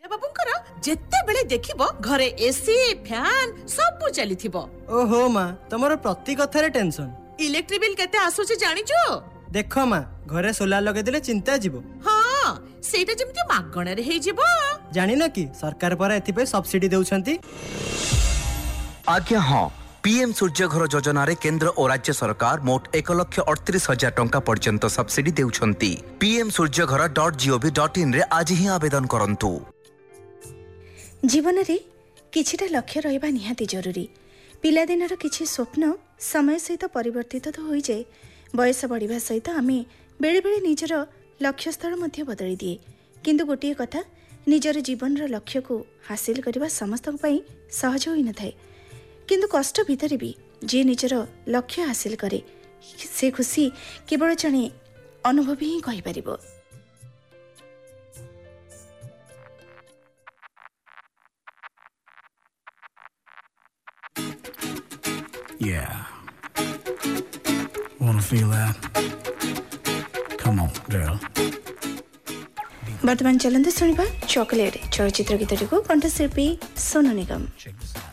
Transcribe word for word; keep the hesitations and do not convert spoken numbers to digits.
बाबूंकर जेते बेले देखिबो घरे एसी फैन सब चलीथिबो। ओहो माँ तमरो प्रति कथारे टेंशन। इलेक्ट्रिक बिल केते आसुचे जानिचो? देखो माँ घरे सोलार लगे दिले चिंता जीवो। हाँ सेटा जेमति मागणा रे हेइ जीवो। जानि न कि सरकार पर एथि पे सब्सिडी देउछंती। आज्ञा हाँ पीएम सूर्य घर योजना रे केंद्र और राज्य सरकार मोट एक लक्ष अड़तीस हजार टंका पर्यंत सब्सिडी देउछंती। पीएम सूर्य घर डॉट जीओवी डॉट इन रे आज ही आवेदन करंतु। जीवन रे किछिटा लक्ष्य रहिबा निहाती जरूरी। पिलादिनर किछि स्वप्न समय सहित परिवर्तित तो होई जाए। बयस बढ़िबा सहित आमे बेले बेले निजर लक्ष्य स्थल मध्य बदली दिए। किंतु गोटिए कथा निजर जीवन रो लक्ष्य को हासिल करबा समस्त पई सहज होई न थाए। किंतु कष्ट भितर भी जे निजर लक्ष्य हासिल करे से खुशी केवल जणे अनुभवी ही कहि परिबो। Yeah. Wanna feel that? Come on, girl. वर्तमान चलंत सुनिबा चॉकलेट चलचित्र गीतटिको कंठशिल्पी सोनू निगम।